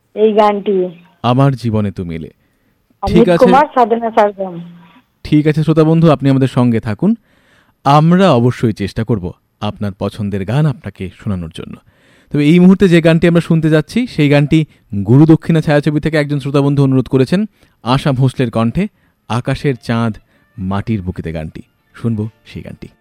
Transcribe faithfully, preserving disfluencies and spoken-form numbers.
এই গানটি আমার জীবনে তুমি এলে। ঠিক আছে কুমার সাধনা সরগম। ঠিক আছে শ্রোতা বন্ধু, আপনি আমাদের সঙ্গে থাকুন। আমরা অবশ্যই চেষ্টা করব আপনার পছন্দের গান আপনাকে শোনানোর জন্য। তবে এই মুহূর্তে যে গানটি আমরা শুনতে যাচ্ছি সেই গানটি গুরু দক্ষিণা ছায়াছবি থেকে একজন শ্রোতা বন্ধু অনুরোধ করেছেন, আশা ভোসলের কণ্ঠে, আকাশের চাঁদ মাটির বুকেতে গানটি। শুনবো সেই গানটি।